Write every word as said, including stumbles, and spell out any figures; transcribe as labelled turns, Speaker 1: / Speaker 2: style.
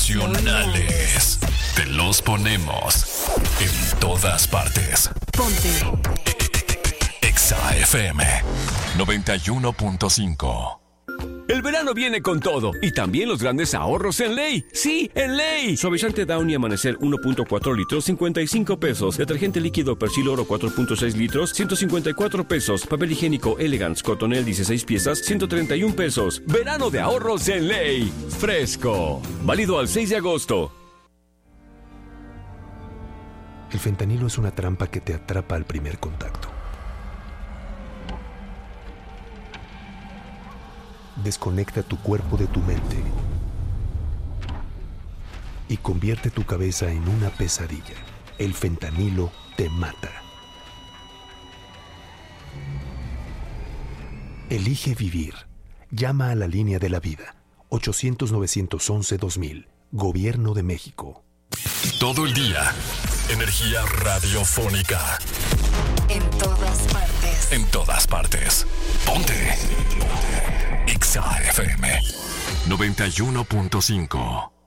Speaker 1: nacionales. Te los ponemos en todas partes.
Speaker 2: Ponte
Speaker 1: Exa F M noventa y uno punto cinco.
Speaker 3: El verano viene con todo y también los grandes ahorros en Ley. ¡Sí, en Ley! Suavizante Downy Amanecer uno punto cuatro litros, cincuenta y cinco pesos. Detergente líquido Persil Oro cuatro punto seis litros, ciento cincuenta y cuatro pesos. Papel higiénico Elegance Cotonel dieciséis piezas, ciento treinta y un pesos. Verano de ahorros en Ley. Fresco. Válido al seis de agosto.
Speaker 4: El fentanilo es una trampa que te atrapa al primer contacto. Desconecta tu cuerpo de tu mente y convierte tu cabeza en una pesadilla. El fentanilo te mata. Elige vivir. Llama a la línea de la vida. ochocientos, novecientos once, dos mil. Gobierno de México.
Speaker 1: Todo el día. Energía radiofónica.
Speaker 2: en todas partes.
Speaker 1: En todas partes. Ponte. Exa F M noventa y uno punto cinco.